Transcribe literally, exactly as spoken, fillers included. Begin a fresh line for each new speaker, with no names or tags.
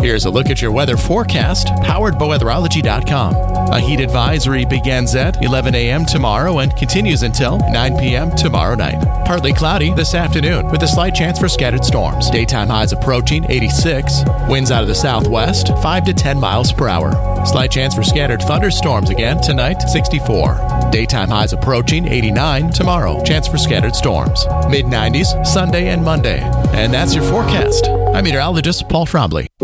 Here's a look at your weather forecast, powered by weatherology dot com. A heat advisory begins at eleven a.m. tomorrow and continues until nine p.m. tomorrow night. Partly cloudy this afternoon with a slight chance for scattered storms. Daytime highs approaching eighty-six. Winds out of the southwest, five to ten miles per hour. Slight chance for scattered thunderstorms again tonight, sixty-four. Daytime highs approaching eighty-nine tomorrow. Chance for scattered storms. mid nineties Sunday and Monday. And that's your forecast. I'm meteorologist Paul Trombley.